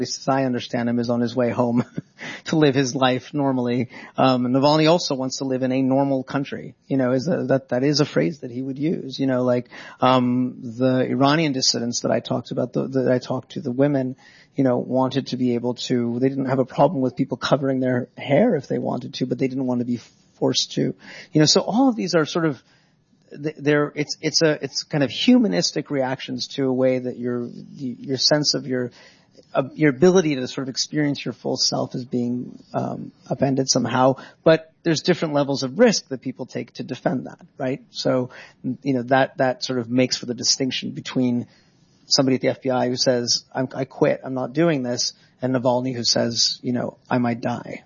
least as I understand him, is on his way home to live his life normally. Navalny also wants to live in a normal country. That is a phrase that he would use. The Iranian dissidents that I talked about, that I talked to, the women, wanted to be able to, they didn't have a problem with people covering their hair if they wanted to, but they didn't want to be forced to. So all of these are sort of, it's kind of humanistic reactions to a way that your sense of your ability to sort of experience your full self is being upended somehow. But there's different levels of risk that people take to defend that, right? So, that sort of makes for the distinction between somebody at the FBI who says, I quit, I'm not doing this, and Navalny who says, I might die,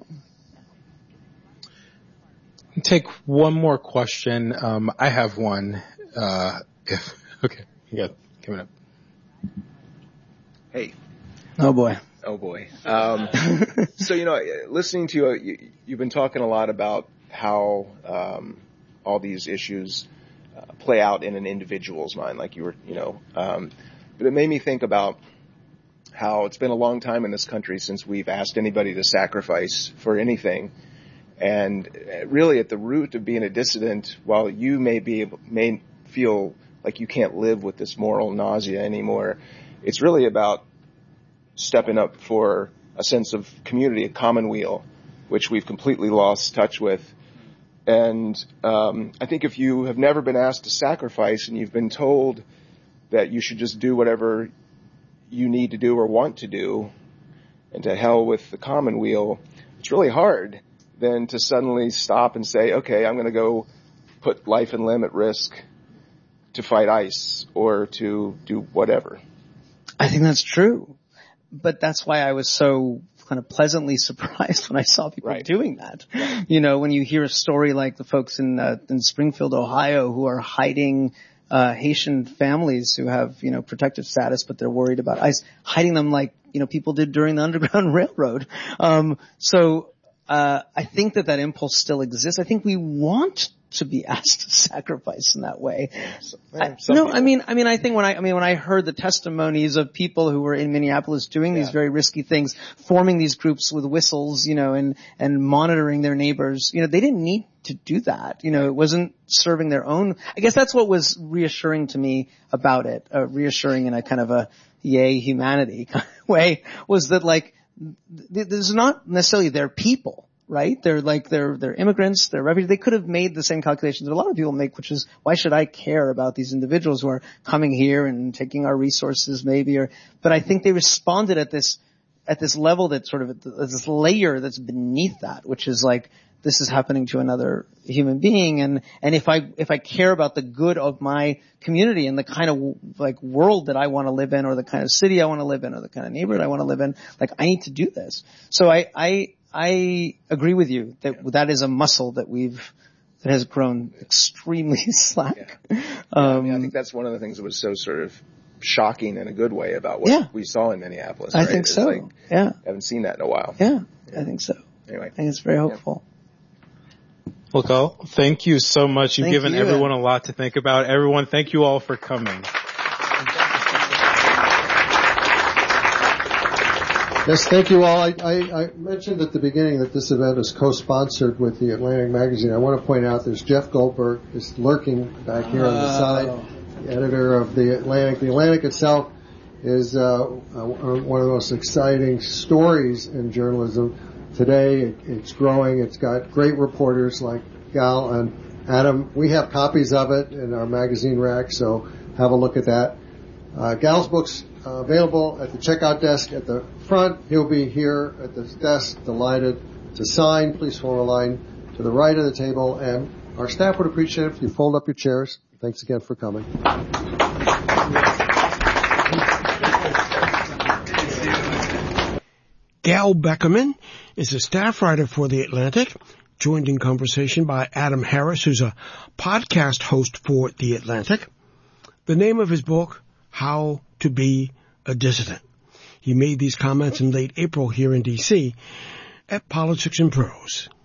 Take one more question. I have one. Okay, you got it. Coming up. Hey. Oh boy. So, listening to you, you've been talking a lot about how all these issues play out in an individual's mind, like you were, but it made me think about how it's been a long time in this country since we've asked anybody to sacrifice for anything. And really at the root of being a dissident, while you may feel like you can't live with this moral nausea anymore, it's really about stepping up for a sense of community, a commonweal, which we've completely lost touch with. And I think if you have never been asked to sacrifice and you've been told that you should just do whatever you need to do or want to do, and to hell with the commonweal, it's really hard then to suddenly stop and say, okay, I'm going to go put life and limb at risk to fight ICE or to do whatever. I think that's true. But that's why I was so kind of pleasantly surprised when I saw people doing that. Right. When you hear a story like the folks in Springfield, Ohio, who are hiding Haitian families who have, protective status, but they're worried about ICE, hiding them like, people did during the Underground Railroad. I think that impulse still exists. I think we want to be asked to sacrifice in that way. I think when I heard the testimonies of people who were in Minneapolis doing these very risky things, forming these groups with whistles, and monitoring their neighbors, they didn't need to do that. It wasn't serving their own. I guess that's what was reassuring to me about it, reassuring in a kind of a yay humanity kind of way, was that this is not necessarily their people. Right? They're immigrants, they're refugees. They could have made the same calculations that a lot of people make, which is, why should I care about these individuals who are coming here and taking our resources maybe, but I think they responded at this level that sort of, this layer that's beneath that, which is like, this is happening to another human being, and if I care about the good of my community and the kind of world that I want to live in, or the kind of city I want to live in, or the kind of neighborhood I want to live in, I need to do this. So I agree with you that is a muscle that has grown extremely slack. Yeah. I think that's one of the things that was so sort of shocking in a good way about what we saw in Minneapolis. I think so. I haven't seen that in a while. Yeah, I think so. Anyway, I think it's very hopeful. Well, Carl, thank you so much. You've given everyone a lot to think about. Everyone, thank you all for coming. Yes, thank you all. I mentioned at the beginning that this event is co-sponsored with the Atlantic Magazine. I want to point out there's Jeff Goldberg is lurking back here on the side, the editor of the Atlantic. The Atlantic itself is one of the most exciting stories in journalism today. It's growing. It's got great reporters like Gal and Adam. We have copies of it in our magazine rack, so have a look at that. Gal's book's available at the checkout desk at the front. He'll be here at the desk, delighted to sign. Please form a line to the right of the table, and our staff would appreciate it if you fold up your chairs. Thanks again for coming. Gal Beckerman is a staff writer for The Atlantic, joined in conversation by Adam Harris, who's a podcast host for The Atlantic. The name of his book, How to Be a Dissident. He made these comments in late April here in D.C. at Politics and Prose.